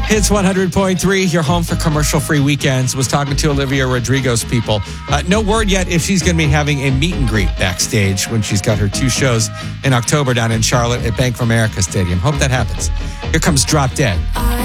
Hits 100.3, your home for commercial-free weekends. Was talking to Olivia Rodrigo's people. No word yet if she's going to be having a meet and greet backstage when she's got her 2 shows in October down in Charlotte at Bank of America Stadium. Hope that happens. Here comes Drop Dead.